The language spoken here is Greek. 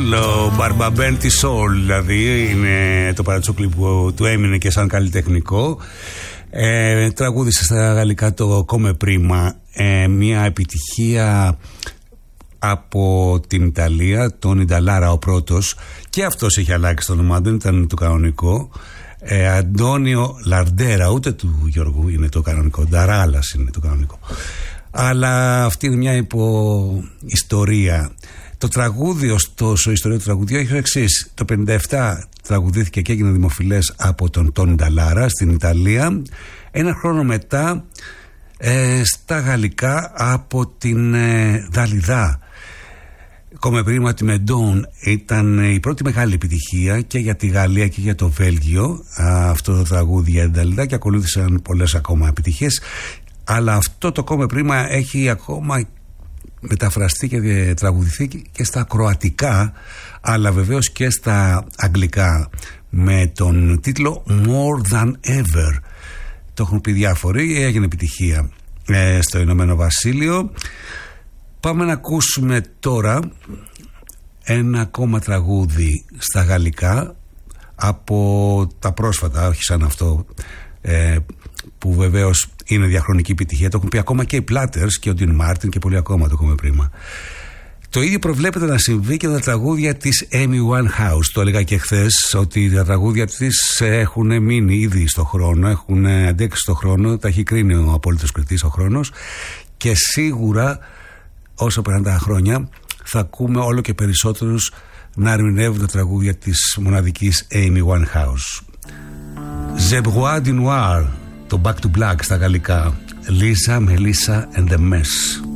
Soul, Barbabenti Soul, δηλαδή είναι το παρατσούκλι που του έμεινε και σαν καλλιτεχνικό. Τραγούδισε στα γαλλικά το Come Prima, μια επιτυχία από την Ιταλία, τον Ινταλάρα ο πρώτος, και αυτός έχει αλλάξει το όνομα, δεν ήταν το κανονικό. Αντώνιο Λαρντέρα, ούτε του Γιώργου είναι το κανονικό, Νταράλας είναι το κανονικό. Αλλά αυτή είναι μια υποϊστορία. Το τραγούδι, ωστόσο, η ιστορία του τραγουδιού έχει το εξής. Το 1957 τραγουδήθηκε και έγινε δημοφιλές από τον Τόνι Νταλάρα στην Ιταλία. Ένα χρόνο μετά στα γαλλικά από την Δαλιδά. Come Prima τη Μεντών ήταν η πρώτη μεγάλη επιτυχία και για τη Γαλλία και για το Βέλγιο, αυτό το τραγούδι για την Δαλιδά, και ακολούθησαν πολλές ακόμα επιτυχίες. Αλλά αυτό το Come Prima έχει ακόμα μεταφραστεί και τραγουδηθεί και στα κροατικά, αλλά βεβαίως και στα αγγλικά με τον τίτλο More Than Ever. Το έχουν πει διάφοροι, έγινε επιτυχία στο Ηνωμένο Βασίλειο. Πάμε να ακούσουμε τώρα ένα ακόμα τραγούδι στα γαλλικά από τα πρόσφατα, όχι σαν αυτό που βεβαίως είναι διαχρονική επιτυχία. Το έχουν πει ακόμα και οι Platters και ο Dean Martin και πολλοί ακόμα το Come Prima. Το ίδιο προβλέπεται να συμβεί και τα τραγούδια της Amy Winehouse. Το έλεγα και χθες ότι τα τραγούδια της έχουν μείνει ήδη στο χρόνο, έχουν αντέξει στο χρόνο, τα έχει κρίνει ο απόλυτος κριτής ο χρόνος, και σίγουρα όσο περνάνε τα χρόνια θα ακούμε όλο και περισσότερους να ερμηνεύουν τα τραγούδια της μοναδικής Amy Winehouse. The Bois du Noir, το Back to Black στα γαλλικά, Lisa, Melissa and the Mess.